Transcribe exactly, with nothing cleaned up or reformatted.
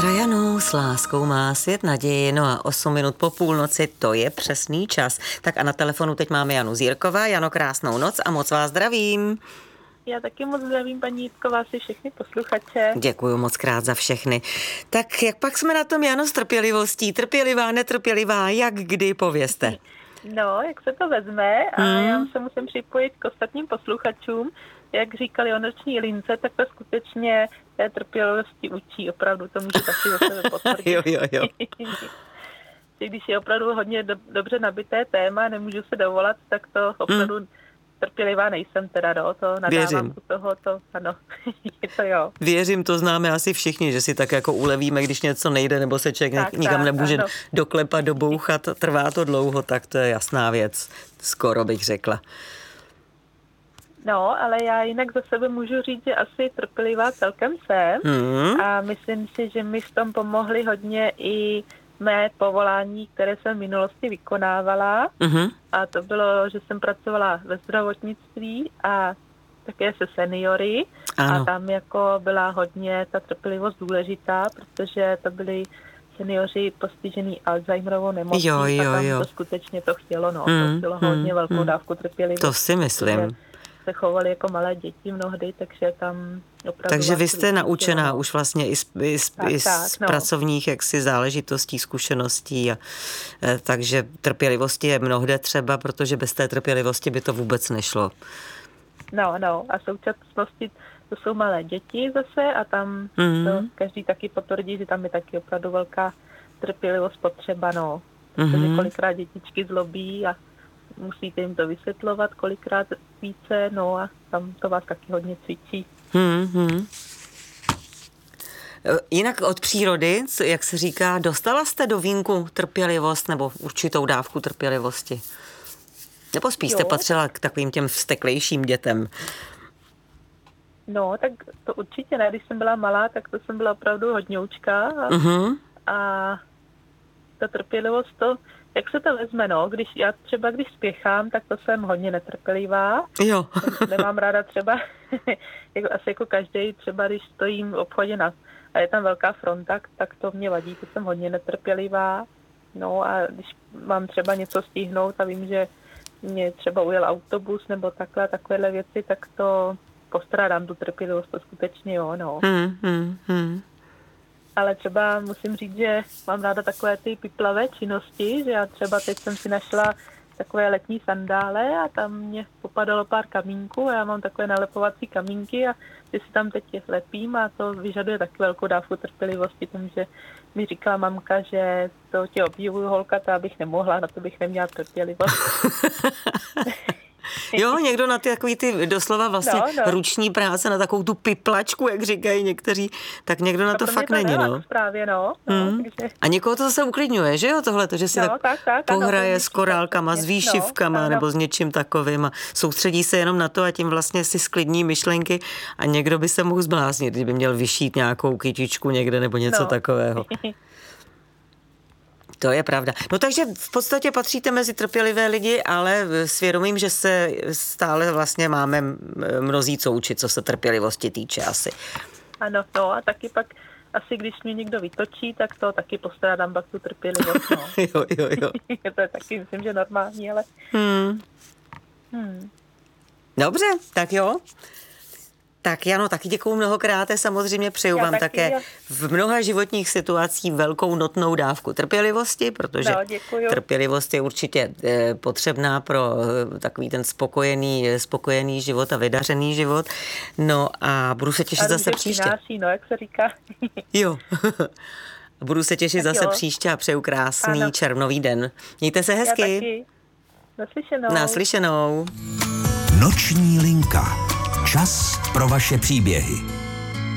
Sestra Janu, s láskou má svět naději, no a osm minut po půlnoci, to je přesný čas. Tak a na telefonu teď máme Janu Zírková. Jano, krásnou noc a moc vás zdravím. Já taky moc zdravím, paní Jitková, si všechny posluchače. Děkuju moc krát za všechny. Tak jak pak jsme na tom, Jano, s trpělivostí? Trpělivá, netrpělivá, jak kdy, povězte. No, jak se to vezme a hmm. já se musím připojit k ostatním posluchačům. Jak říkali o noční lince, tak to skutečně té trpělivosti učí. Opravdu to může taky za sebe potvrdit. jo, jo, jo. Když je opravdu hodně do, dobře nabité téma, nemůžu se dovolat, tak to opravdu hmm. trpělivá nejsem teda, no, to nadávám u toho, to, ano, je to jo. Věřím, to známe asi všichni, že si tak jako ulevíme, když něco nejde, nebo se člověk tak, nikam tak, nemůže ano. doklepat, dobouchat, trvá to dlouho, tak to je jasná věc, skoro bych řekla. No, ale já jinak za sebe můžu říct, že asi trpělivá celkem jsem mm. a myslím si, že mi v tom pomohly hodně i mé povolání, které jsem v minulosti vykonávala mm-hmm. a to bylo, že jsem pracovala ve zdravotnictví a také se seniory ano. a tam jako byla hodně ta trpělivost důležitá, protože to byly seniori postižený Alzheimerovou nemocí jo, jo, a tam jo. to skutečně to chtělo, no, mm, to chtělo mm, hodně velkou mm. dávku trpělivosti. To si myslím. Se chovali jako malé děti mnohdy, takže tam opravdu... Takže vy jste naučená no. už vlastně i z, i z, tak, i z tak, no. pracovních jaksi záležitostí, zkušeností. A, e, takže trpělivosti je mnohde třeba, protože bez té trpělivosti by to vůbec nešlo. No, no. A v současnosti to jsou malé děti zase a tam mm. to každý taky potvrdí, že tam je taky opravdu velká trpělivost potřeba, no. Protože mm-hmm. kolikrát dětičky zlobí a musíte jim to vysvětlovat kolikrát více, no a tam to vás taky hodně cvičí. Hmm, hmm. Jinak od přírody, jak se říká, dostala jste do vínku trpělivost nebo určitou dávku trpělivosti? Nebo spíš jo. jste patřila k takovým těm vzteklejším dětem? No, tak to určitě ne. Když jsem byla malá, tak to jsem byla opravdu hodňoučka a, uh-huh. a ta trpělivost to jak se to vezme, no, když já třeba když spěchám, tak to jsem hodně netrpělivá. Jo. Nemám ráda třeba, jako, asi jako každý, třeba když stojím v obchodě na, a je tam velká fronta, tak to mě vadí, to jsem hodně netrpělivá. No a když mám třeba něco stihnout a vím, že mě třeba ujel autobus nebo takhle, takovéhle věci, tak to postrádám tu trpělivost, to skutečně jo, no. Hmm, hmm, hmm. Ale třeba musím říct, že mám ráda takové ty piplavé činnosti, že já třeba teď jsem si našla takové letní sandále a tam mě popadalo pár kamínků a já mám takové nalepovací kamínky a ty si tam teď lepím a to vyžaduje taky velkou dávku trpělivosti, protože mi říkala mamka, že to tě obdivuju, holka, to abych nemohla, na to bych neměla trpělivost. Jo, někdo na ty takový ty doslova vlastně no, no. ruční práce, na takovou tu piplačku, jak říkají někteří, tak někdo na no, to fakt to není, no. Právě, no. Hmm. no takže... A někoho to zase uklidňuje, že jo, tohle, to, že si no, tak, tak, tak pohraje ano, s korálkama, s výšivkama no, nebo s něčím takovým a soustředí se jenom na to a tím vlastně si sklidní myšlenky a někdo by se mohl zbláznit, kdyby měl vyšít nějakou kytičku někde nebo něco no. takového. To je pravda. No takže v podstatě patříte mezi trpělivé lidi, ale svědomím, že se stále vlastně máme mnozí co učit, co se trpělivosti týče asi. Ano, no a taky pak asi když mě někdo vytočí, tak to taky postrádám pak tu trpělivost, no. jo, jo, jo. To je taky, myslím, že normální, ale... Hmm. Hmm. Dobře, tak jo. Tak Jano, taky děkuju mnohokrát, samozřejmě přeju vám taky, také v mnoha životních situacích velkou notnou dávku trpělivosti, protože no, trpělivost je určitě eh, potřebná pro eh, takový ten spokojený, spokojený život a vydařený život. No a budu se těšit a zase příště. Přináší, no, jak se říká. Jo. Budu se těšit tak zase jo. příště a přeju krásný ano. červnový den. Mějte se hezky. Já taky. Naslyšenou. Naslyšenou. Noční linka. Čas pro vaše příběhy.